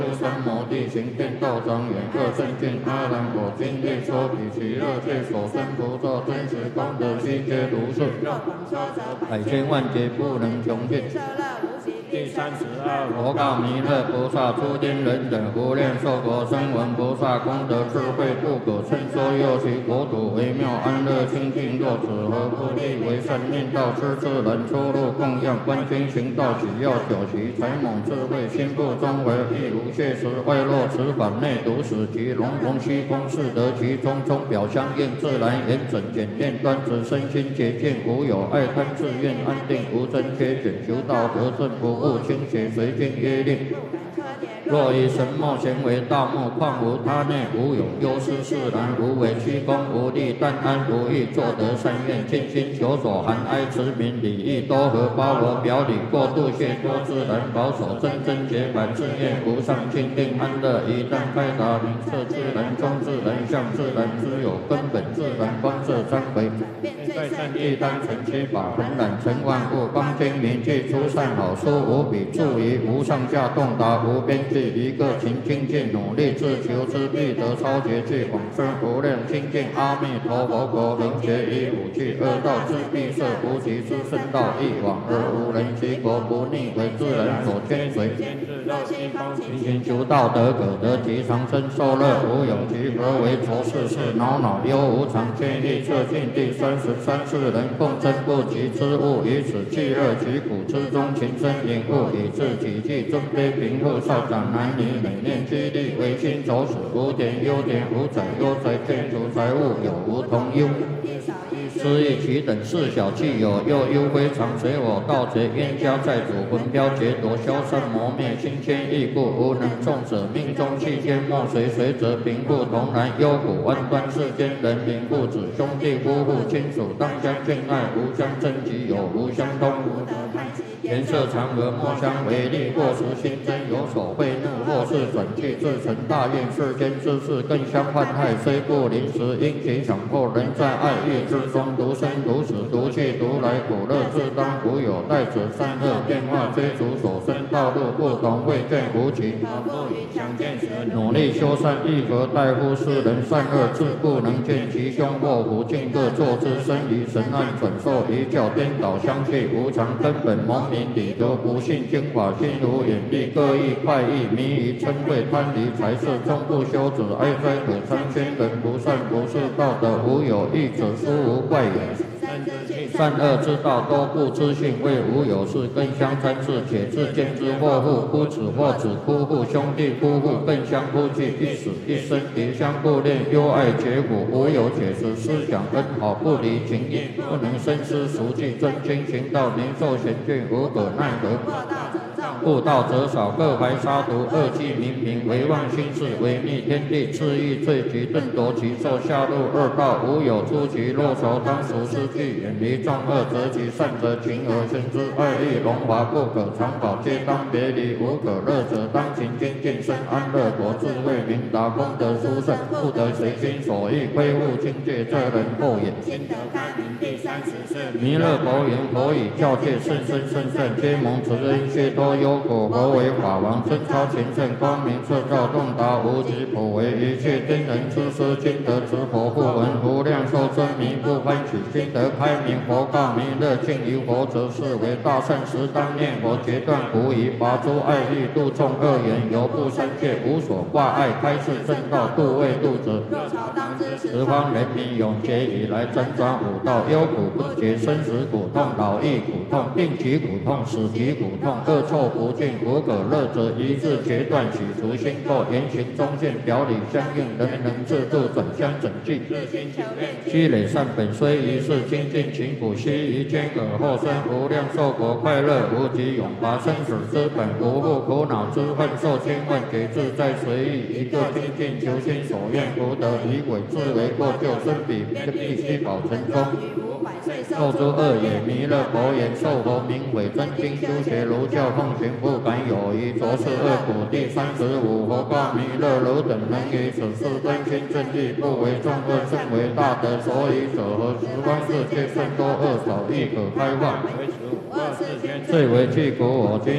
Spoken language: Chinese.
三摩地行天道庄严二圣境阿难我今夜说彼其乐界所生菩萨真实功德悉皆如是，百千万劫不能穷尽。第32佛告弥勒菩萨：诸天人等无量寿国声闻菩萨功德智慧不可称说，又其国土微妙安乐清净，若此何不利为善念道施自然出入供养观经行道，只要久习才猛智慧心不中为亦无谢时外落此法内独使其龙龙虚空是得其中中表相应自然严整简练端直身心洁净无有爱贪自愿安定无真缺卷求道得正不误倾斜随经约令。若以神墨咸为大木，况无他内无有忧思释然，无为虚空无力，但安无欲，作得善愿，尽心求所含哀持名礼义多和包罗表里，过度谢多自然，保守真真洁白，自愿无上清定安乐，一旦开达明彻自然中自然相自然之有根本自然光色三回，在善业单纯七法恒染成万物，方经名句出善好书无比注于无上下洞达无边际。一个勤精进努力自求之必得超绝去往生无量清净阿弥陀佛国恒觉以五趣恶道之必摄无极之圣道一往而无人其国不逆为自然所牵随，勤勤求道德可得其长生受乐无有其何为愁事事恼恼忧无常千亿测尽第33世人共争不及之物，以此气乐其苦之中情深隐悟，以致己计尊卑贫富少长男女每念激励为心走死无典优典无财优财建筑财物有无同忧，失意其等事小气有又忧非常随我盗贼冤家债主魂飘劫夺消散磨灭心牵意故无能众者命中气间莫随随则贫富同然忧苦弯端世间人民父子兄弟夫妇亲属当相敬爱无相争及有无相通无得叹颜色常和莫相为利或时心真有所贿怒或是转去自成大愿世间之事更相患害虽不临时因其强迫人在爱欲之中独生独死独去独来苦乐自当无有待者善恶变化追逐所生道路不同未见无期相见时努力修善亦何待乎世人善恶自不能见其凶祸福尽各作之身于神暗转受一教颠倒相去无常根本蒙明理得不信经法心如眼力各异快意迷于嗔恚贪离财色终不修止哀哉可参宣人不善不是道德无有义者殊无怪也善恶之道都不知性为无有事更相参事且自见之祸父夫子或子夫妇兄弟夫妇更相夫惧一死一生敌相不恋忧爱结果无有解释思想恩好不离情义不能深思熟记真经行道年寿贤眷无可奈何不道则少各怀杀毒恶计明明唯妄心事违逆天地恣意罪及顿夺其寿下入恶道无有出其若愁当熟失去远离众恶则其善则情而生之爱欲荣华不可长保皆当别离无可乐者当勤精进生安乐国智慧明达功德殊胜不得随心所欲亏误境界这人后也心得开明第34弥勒佛言佛以教界甚深甚善皆蒙慈恩皆多忧苦佛为法王真超前圣光明彻照洞达无极普为一切天人之师今得持佛复闻无量寿真迷不欢喜今得开明佛告弥勒敬于佛则是为大善时当念佛决断无疑拔诸爱欲度众恶缘犹不三界无所挂碍开示正道度未度者十方人民永劫以来辗转五道忧苦不绝生死苦痛老易苦痛病疾苦痛死疾苦痛恶臭不尽无可乐者一日决断取除心垢言行中见表里相应人人自度转相整具积累善本虽一世精进勤苦悉于间而后生无量寿国快乐无极永拔生死之本无复苦恼之恨受千万劫自在随意一个精进求心所愿福德以鬼自为过救生彼必须保成中受诸恶也弥勒佛言受佛名为真经修学儒教奉行不敢有疑着是恶苦第35佛告弥勒汝等能于此事真心正义不为众恶甚为大德所以者和十方世界甚多恶少亦可开放最为具苦我今